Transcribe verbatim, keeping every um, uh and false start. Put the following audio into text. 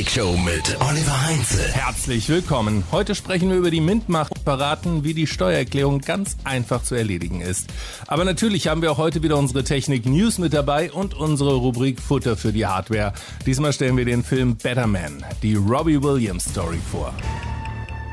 Technikshow mit Oliver Heinze. Herzlich willkommen. Heute sprechen wir über die Mintmacht und verraten, wie die Steuererklärung ganz einfach zu erledigen ist. Aber natürlich haben wir auch heute wieder unsere Technik-News mit dabei und unsere Rubrik Futter für die Hardware. Diesmal stellen wir den Film Better Man, die Robbie Williams Story vor.